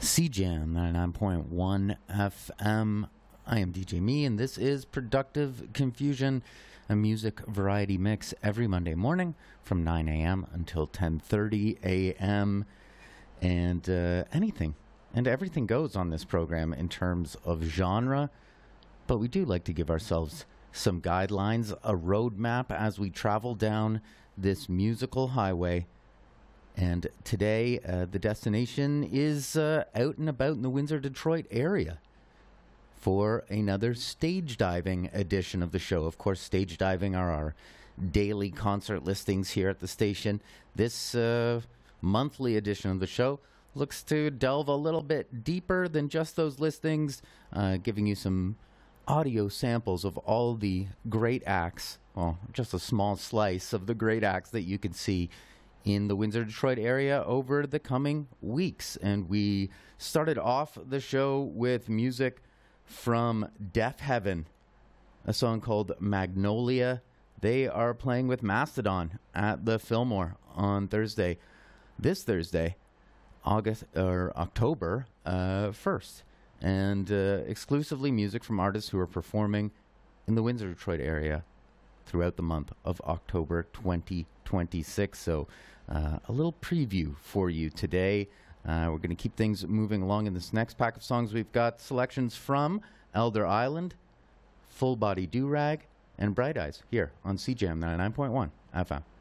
CJAM 99.1 FM. I am DJ Me, and this is Productive Confusion, a music variety mix every Monday morning from 9 a.m. until 10:30 a.m. And anything and everything goes on this program in terms of genre, but we do like to give ourselves some guidelines, a roadmap as we travel down this musical highway. And today, the destination is out and about in the Windsor-Detroit area for another stage diving edition of the show. Of course, stage diving are our daily concert listings here at the station. This monthly edition of the show looks to delve a little bit deeper than just those listings, giving you some audio samples of all the great acts, well, just a small slice of the great acts that you can see in the Windsor-Detroit area over the coming weeks. And we started off the show with music from Deafheaven, a song called Magnolia. They are playing with Mastodon at the Fillmore on Thursday, this Thursday, October 1st. And exclusively music from artists who are performing in the Windsor-Detroit area throughout the month of October 2026. So a little preview for you today. We're going to keep things moving along in this next pack of songs. We've got selections from Elder Island, Full Body Do-Rag, and Bright Eyes here on CJAM 99.1 FM.